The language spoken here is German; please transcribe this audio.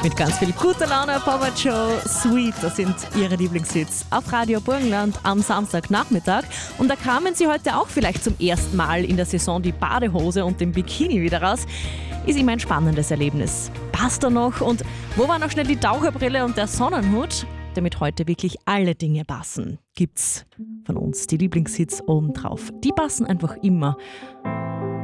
Mit ganz viel guter Laune, Papa Joe, Sweet, das sind ihre Lieblingshits auf Radio Burgenland am Samstagnachmittag. Und da kamen sie heute auch vielleicht zum ersten Mal in der Saison die Badehose und den Bikini wieder raus. Ist immer ein spannendes Erlebnis. Passt er noch? Und wo war noch schnell die Taucherbrille und der Sonnenhut? Damit heute wirklich alle Dinge passen, gibt's von uns die Lieblingshits obendrauf. Die passen einfach immer.